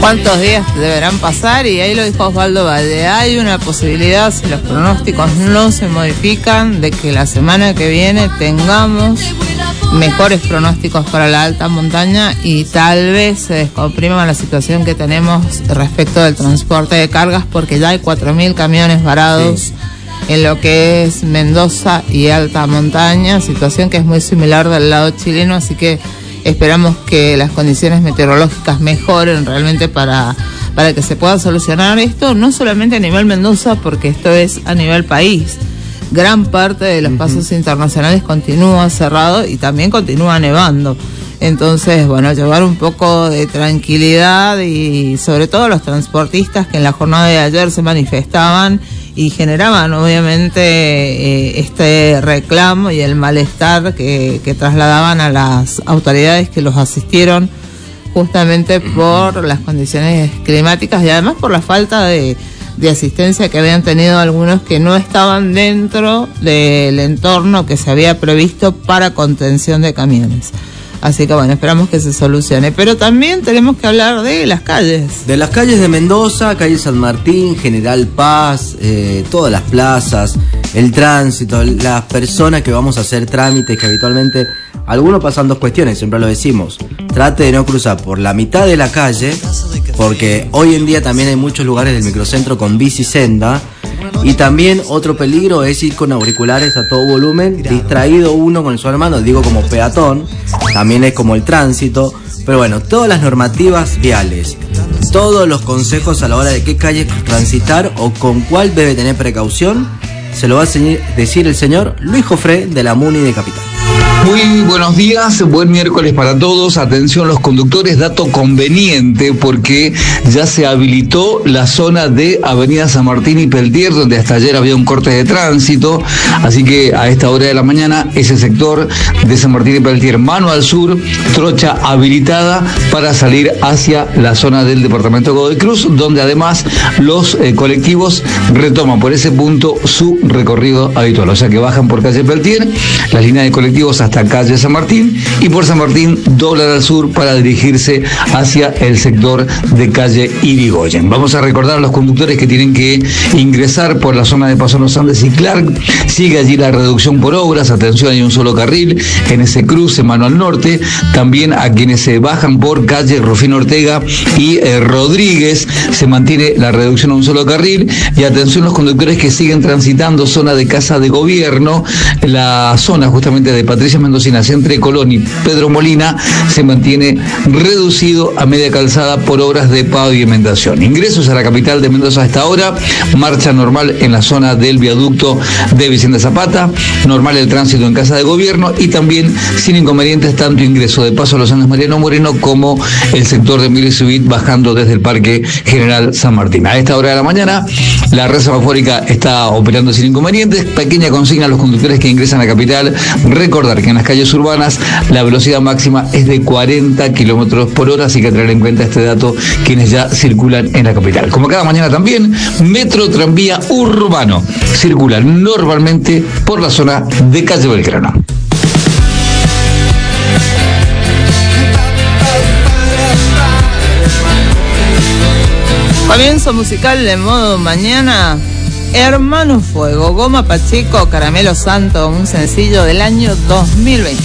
cuántos días deberán pasar, y ahí lo dijo Osvaldo Valle. Hay una posibilidad, si los pronósticos no se modifican, de que la semana que viene tengamos mejores pronósticos para la alta montaña y tal vez se descomprima la situación que tenemos respecto del transporte de cargas, porque ya hay 4.000 camiones varados en lo que es Mendoza y alta montaña, situación que es muy similar del lado chileno, así que esperamos que las condiciones meteorológicas mejoren realmente para que se pueda solucionar esto, no solamente a nivel Mendoza, porque esto es a nivel país. Gran parte de los pasos internacionales continúa cerrado y también continúa nevando. Entonces, bueno, llevar un poco de tranquilidad y sobre todo los transportistas que en la jornada de ayer se manifestaban y generaban obviamente este reclamo y el malestar que trasladaban a las autoridades que los asistieron justamente por las condiciones climáticas y además por la falta de asistencia que habían tenido algunos que no estaban dentro del entorno que se había previsto para contención de camiones. Así que bueno, esperamos que se solucione. Pero también tenemos que hablar de las calles. De las calles de Mendoza, calle San Martín, General Paz, todas las plazas, el tránsito, las personas que vamos a hacer trámites, que habitualmente algunos pasan dos cuestiones, siempre lo decimos. Trate de no cruzar por la mitad de la calle, porque hoy en día también hay muchos lugares del microcentro con bicisenda. Y también otro peligro es ir con auriculares a todo volumen, distraído uno con su hermano, digo como peatón, también es como el tránsito. Pero bueno, todas las normativas viales, todos los consejos a la hora de qué calle transitar o con cuál debe tener precaución, se lo va a decir el señor Luis Jofré de la Muni de Capital. Muy buenos días, buen miércoles para todos. Atención los conductores, dato conveniente porque ya se habilitó la zona de Avenida San Martín y Peltier, donde hasta ayer había un corte de tránsito, así que a esta hora de la mañana ese sector de San Martín y Peltier, mano al sur, trocha habilitada para salir hacia la zona del departamento de Godoy Cruz, donde además los colectivos retoman por ese punto su recorrido habitual, o sea que bajan por calle Peltier, las líneas de colectivos hasta calle San Martín y por San Martín doblan al sur para dirigirse hacia el sector de calle Irigoyen. Vamos a recordar a los conductores que tienen que ingresar por la zona de Paso Los Andes y Clark. Sigue allí la reducción por obras, atención, hay un solo carril en ese cruce mano al norte. También a quienes se bajan por calle Rufino Ortega y Rodríguez se mantiene la reducción a un solo carril. Y atención los conductores que siguen transitando zona de Casa de Gobierno, la zona justamente de Patricia Mendocina, entre Colón y Pedro Molina, se mantiene reducido a media calzada por obras de pavimentación. Ingresos a la capital de Mendoza a esta hora, marcha normal en la zona del viaducto de Vicente Zapata, normal el tránsito en Casa de Gobierno y también sin inconvenientes tanto ingreso de Paso a los Andes Mariano Moreno como el sector de Emilio Subit bajando desde el Parque General San Martín. A esta hora de la mañana la red semafórica está operando sin inconvenientes. Pequeña consigna a los conductores que ingresan a la capital, recordar que en las calles urbanas la velocidad máxima es de 40 kilómetros por hora, así que tener en cuenta este dato quienes ya circulan en la capital. Como cada mañana también, metro tranvía urbano circula normalmente por la zona de calle Belgrano. Comienzo musical de modo mañana. Hermano Fuego, Goma Pacheco, Caramelo Santo, un sencillo del año 2020.